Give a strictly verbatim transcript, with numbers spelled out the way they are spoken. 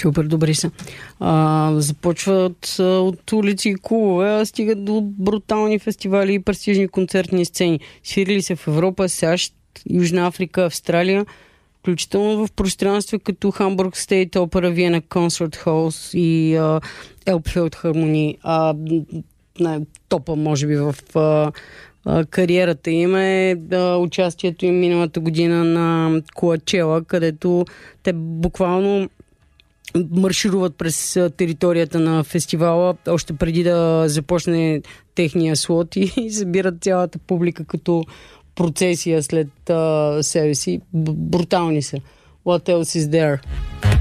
Супер, добри са. А, започват а, от улици и клубове, а стигат до брутални фестивали и престижни концертни сцени. Свирили се в Европа, САЩ, Южна Африка, Австралия, включително в пространства като Хамбург Стейт Опера, Виена Концерт Холс и Елбфелд Хармони. Най-топа, може би, в а, а, кариерата им е да, участието им миналата година на Коачела, където те буквално маршируват през територията на фестивала, още преди да започне техния слот и, и събират цялата публика като процесия след а, себе си. Б- брутални са. What else is there?